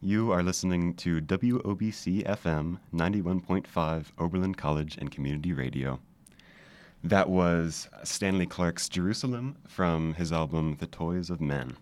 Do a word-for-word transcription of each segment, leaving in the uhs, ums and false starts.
You are listening to W O B C F M ninety-one point five Oberlin College and Community Radio. That was Stanley Clarke's Jerusalem from his album The Toys of Men.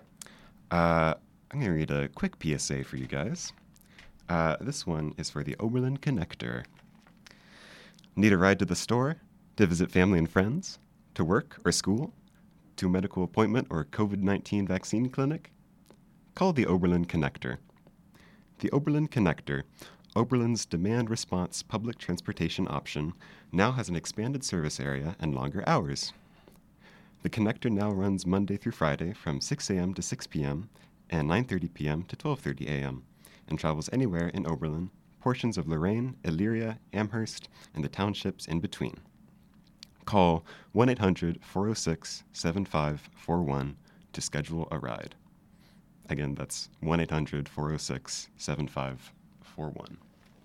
Uh, I'm going to read a quick P S A for you guys. Uh, this one is for the Oberlin Connector. Need a ride to the store? To visit family and friends? To work or school? To a medical appointment or COVID nineteen vaccine clinic? Call the Oberlin Connector. The Oberlin Connector, Oberlin's demand response public transportation option, now has an expanded service area and longer hours. The Connector now runs Monday through Friday from six a.m. to six p.m. and nine thirty p.m. to twelve thirty a.m. and travels anywhere in Oberlin, portions of Lorraine, Elyria, Amherst, and the townships in between. Call one eight hundred four oh six seven five four one to schedule a ride. Again, that's one eight hundred four oh six seven five four one.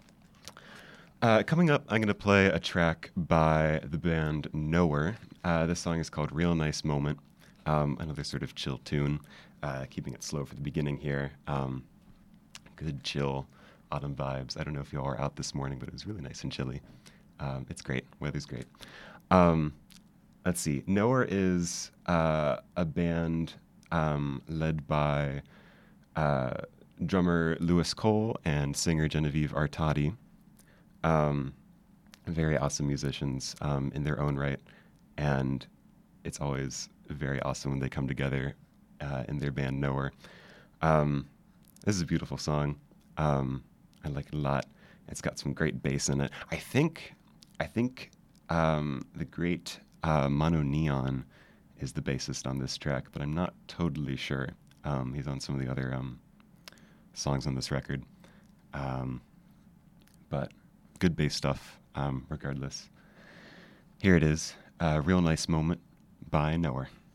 Uh, coming up, I'm going to play a track by the band Knower. Uh, this song is called Real Nice Moment. Um, another sort of chill tune, uh, keeping it slow for the beginning here. Um, good, chill, autumn vibes. I don't know if you all are out this morning, but it was really nice and chilly. Um, it's great. Weather's great. Um, let's see. Knower is uh, a band um, led by uh, drummer Louis Cole and singer Genevieve Artadi. Um, very awesome musicians um, in their own right, and it's always very awesome when they come together uh, in their band Knower. Um, this is a beautiful song. Um, I like it a lot. It's got some great bass in it. I think, I think um, the great uh, Mono Neon is the bassist on this track, but I'm not totally sure. Um, he's on some of the other um, songs on this record. Um, but good bass stuff, um, regardless. Here it is, a Real Nice Moment by Knower.